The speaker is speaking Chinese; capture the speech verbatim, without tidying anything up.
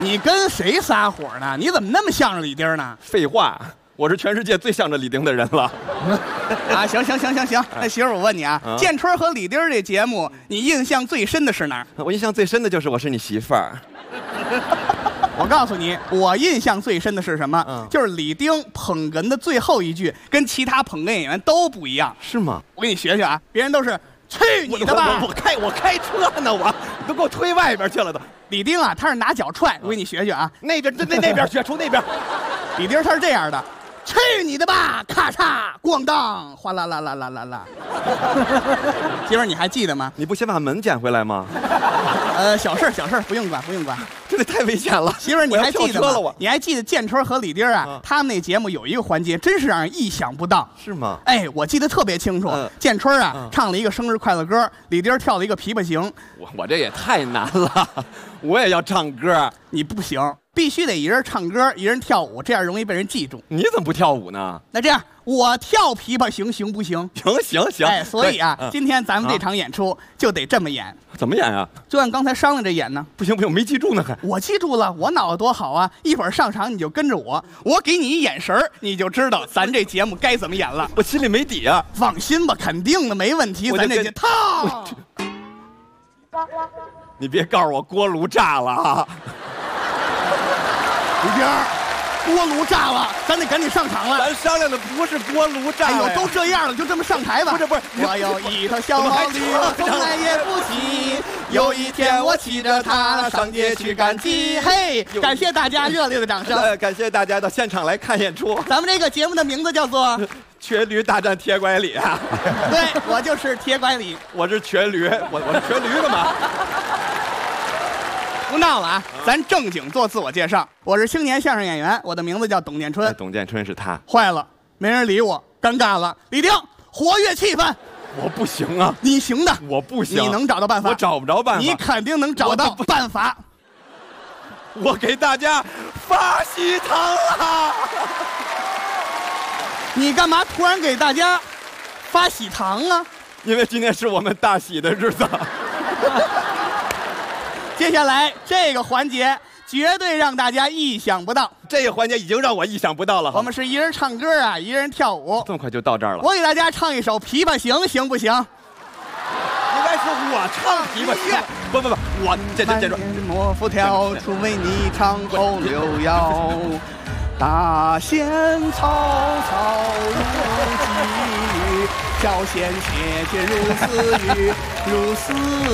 你跟谁撒火呢？你怎么那么向着李丁呢？ 废话，我是全世界最向着李丁的人了。 啊，行行行行行，那媳妇儿，我问你啊， 啊建春和李丁这节目，你印象最深的是哪儿？ 我印象最深的就是我是你媳妇儿。 我告诉你，我印象最深的是什么？ 嗯就是李丁捧哏的最后一句，跟其他捧哏演员都不一样。 是吗？ 我给你学学啊，别人都是去你的吧我！我开我开车呢，我你都给我推外边去了都。 李丁啊，他是拿脚踹，我给你学学啊。 那边那那那边去，冲那边。 李丁他是这样的，去你的吧！咔嚓，咣当，哗啦啦啦啦啦啦。媳妇儿，你还记得吗？ 你不先把门捡回来吗？ 呃，小事儿小事儿，不用管不用管。 这得太危险了。 媳妇儿，你还记得吗我要跳车了我？ 你还记得建春和李丁啊？ 嗯他们那节目有一个环节，真是让人意想不到。 是吗？ 哎，我记得特别清楚， 嗯建春啊、 嗯唱了一个生日快乐歌，李丁跳了一个琵琶行， 我我这也太难了，我也要唱歌。 你不行，必须得一人唱歌，一人跳舞，这样容易被人记住。 你怎么不跳舞呢？ 那这样，我跳琵琶行行不行？ 行行行。 哎，所以啊， 对嗯今天咱们这场演出就得这么演， 怎么演啊？ 就按刚才商量着演呢。 不行不行，我没记住呢还。 我记住了，我脑子多好啊！一会儿上场你就跟着我，我给你一眼神儿，你就知道咱这节目该怎么演了。 我心里没底啊。 放心吧，肯定的，没问题。 我就跟咱这节套。 你别告诉我锅炉炸了啊！ 李丁儿，锅炉炸了，咱得赶紧上场了。 咱商量的不是锅炉炸哎呦， 了呀， 都这样了，就这么上台吧。 不是不是我有一头小毛驴，我从来也不骑。有一天我骑着它上街去赶集。嘿，感谢大家热烈的掌声。 呃，感谢大家到现场来看演出。 咱们这个节目的名字叫做， 瘸驴大战铁拐李啊！ 对我就是铁拐李。 我是瘸驴，我我是瘸驴干嘛？ 不闹了啊，咱正经做自我介绍。我是青年相声演员，我的名字叫董建春。 哎董建春是他， 坏了，没人理我，尴尬了。李丁，活跃气氛， 我不行啊， 你行的， 我不行， 你能找到办法？ 我找不着办法， 你肯定能找到办法。 我给大家发喜糖了。 你干嘛突然给大家发喜糖啊？ 因为今天是我们大喜的日子。 接下来这个环节绝对让大家意想不到。 这个环节已经让我意想不到了。 我们是一人唱歌啊，一人跳舞。 这么快就到这儿了？ 我给大家唱一首《琵琶行》，行不行？ 应该是我唱琵琶行。不不不，我这这这这。 莫复跳出为你唱后六爻。大仙草草如寄语，小仙切切如丝雨，如丝。